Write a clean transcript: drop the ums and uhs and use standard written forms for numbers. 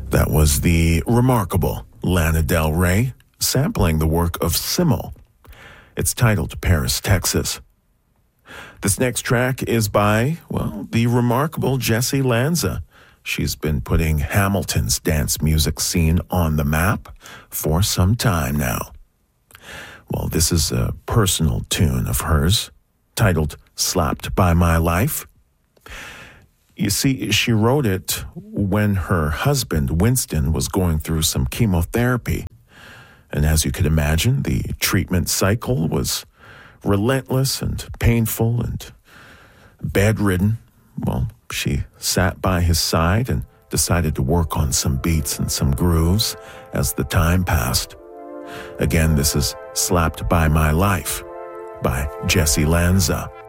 That was the remarkable Lana Del Rey sampling the work of Simo. It's titled Paris, Texas. This next track is by, the remarkable Jessie Lanza. She's been putting Hamilton's dance music scene on the map for some time now. Well, this is a personal tune of hers titled Slapped by My Life. You see, she wrote it when her husband, Winston, was going through some chemotherapy. And as you could imagine, the treatment cycle was relentless and painful and bedridden. Well, she sat by his side and decided to work on some beats and some grooves as the time passed. Again, this is Slapped by My Life by Jessie Lanza.